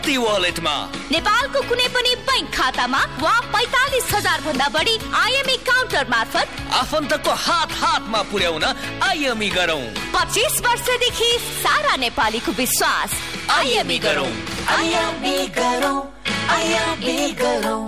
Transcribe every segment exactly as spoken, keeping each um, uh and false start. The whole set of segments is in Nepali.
शक्ति वालेटमा नेपालको कुनै पनि बैंक खातामा वा पैंतालीस हजार भन्दा बढी आइएमई काउन्टर मार्फत आफन्तको हात हातमा पुर्याउन आइएमई गरौँ। पच्चीस वर्षदेखि सारा नेपालीको विश्वास आइएमई गरौँ। आइएमई गरौँ, आइएमई गरौँ।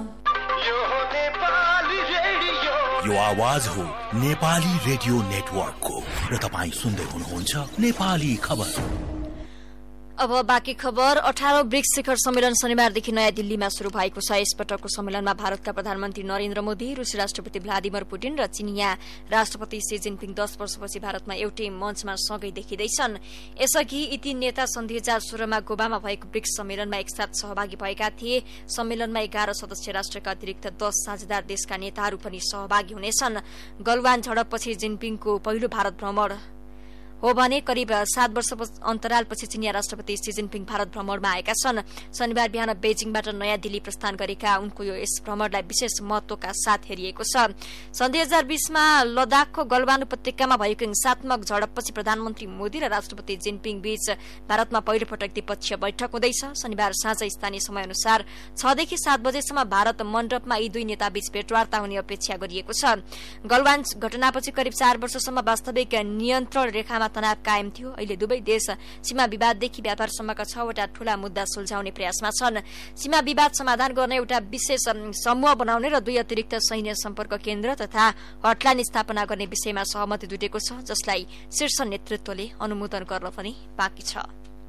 यो आवाज हो नेपाली रेडियो नेटवर्कको र तपाईँ सुन्दै हुनुहुन्छ नेपाली खबर। अब बाँकी खबर। अठारौं ब्रिक्स शिखर सम्मेलन शनिबारदेखि नयाँ दिल्लीमा शुरू भएको छ। यसपटकको सम्मेलनमा भारतका प्रधानमन्त्री नरेन्द्र मोदी, रूसी राष्ट्रपति भ्लादिमिर पुटिन र चिनिया राष्ट्रपति सी जिनपिङ दश वर्षपछि भारतमा एउटै मञ्चमा सँगै देखिँदैछन्। यसअघि यी तीन नेता सन् दुई हजार सोह्रमा गोवामा भएको ब्रिक्स सम्मेलनमा एकसाथ सहभागी भएका थिए। सम्मेलनमा एघार सदस्य राष्ट्रका अतिरिक्त दश साझेदार देशका नेताहरू पनि सहभागी हुनेछन्। गलवान झडपपछि जिनपिङको पहिलो भारत भ्रमण हो भने करिब सात वर्ष अन्तरालपछि चिनिया राष्ट्रपति सी जिनपिङ भारत भ्रमणमा आएका छन्। शनिबार बिहान बेजिङबाट नयाँ दिल्ली प्रस्थान गरेका उनको यो यस भ्रमणलाई विशेष महत्वका साथ हेरिएको छ। सन् दुई हजार बीसमा लद्दाखको गलवान उपत्यकामा भएको हिंसात्मक झडपपछि प्रधानमन्त्री मोदी र राष्ट्रपति जिनपिङ बीच भारतमा पहिलो पटक द्विपक्षीय बैठक हुँदैछ। शनिबार साँझ स्थानीय समय अनुसार छदेखि सात बजेसम्म भारत मण्डपमा यी दुई नेताबीच भेटवार्ता हुने अपेक्षा गरिएको छ। गलवान घटनापछि करिब चार वर्षसम्म वास्तविक नियन्त्रण रेखामा तनाव कायम थियो। अहिले दुवै देश सीमा विवाददेखि व्यापारसम्मका छवटा ठूला मुद्दा सुल्झाउने प्रयासमा छन्। सीमा विवाद समाधान गर्न एउटा विशेष समूह बनाउने र दुई अतिरिक्त सैन्य सम्पर्क केन्द्र तथा हटलाइन स्थापना गर्ने विषयमा सहमति जुटेको छ, जसलाई शीर्ष नेतृत्वले अनुमोदन गर्न पनि बाँकी छ।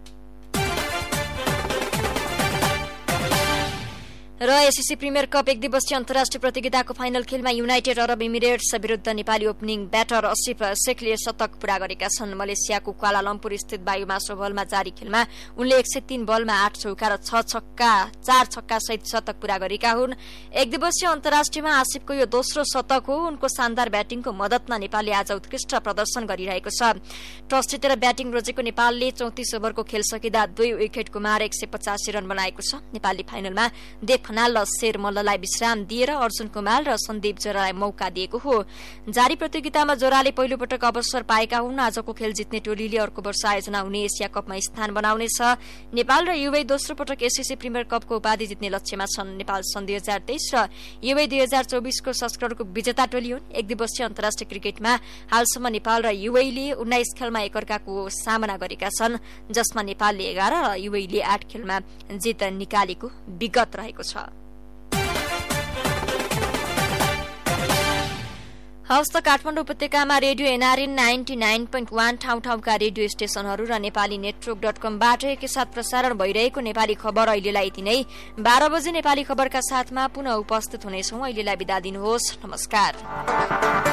र एसएससी प्रिमियर कप एक दिवसीय अन्तर्राष्ट्रिय प्रतियोगिताको फाइनल खेलमा युनाइटेड अरब इमिरेट्स विरूद्ध नेपाली ओपनिङ ब्याटर असिफ शेखले शतक पूरा गरेका छन्। मलेसियाको क्वालालम्पुर स्थित वायुमासो बलमा जारी खेलमा उनले एक सय तीन बलमा आठ चौका र छ छक्का चार छक्का सहित शतक पूरा गरेका हुन्। एक दिवसीय अन्तर्राष्ट्रियमा आसिफको यो दोस्रो शतक हो। उनको शानदार ब्याटिङको मद्दतमा नेपालले आज उत्कृष्ट प्रदर्शन गरिरहेको छ। टस जितेर ब्याटिङ रोजेको नेपालले चौतिस ओभरको खेल सकिँदा दुई विकेट गुमाएर एक सय पचासी रन बनाएको छ। नेपालले फाइनलमा देव खनाल र शेर मल्ललाई विश्राम दिएर अर्जुन कुमार र सन्दीप जोरालाई मौका दिएको हो। जारी प्रतियोगितामा जोराले पहिलो पटक अवसर पाएका हुन्। आजको खेल जित्ने टोलीले अर्को वर्ष आयोजना हुने एसिया कपमा स्थान बनाउनेछ। नेपाल र युए दोस्रो पटक एसएससी प्रिमियर कपको उपाधि जित्ने लक्ष्यमा छन्। नेपाल सन् दुई हजार तेइस र युए दुई हजार चौबिसको संस्करणको विजेता टोली हुन्। एक दिवसीय अन्तर्राष्ट्रिय क्रिकेटमा हालसम्म नेपाल र युएले उन्नाइस खेलमा एकअर्काको सामना गरेका छन्, जसमा नेपालले एघार र युएले आठ खेलमा जित निकालेको विगत रहेको छ। हवस् त काठमाडौँ उपत्यकामा radio NRN ninety nine point one ठाउँ ठाउँका रेडियो स्टेशनहरू र नेपाली नेटवर्क डट कमबाट एकैसाथ प्रसारण भइरहेको नेपाली खबर अहिलेलाई यति नै। बाह्र बजे नेपाली खबरका साथमा पुनः उपस्थित हुनेछौं। अहिलेलाई बिदा दिनुहोस्। नमस्कार।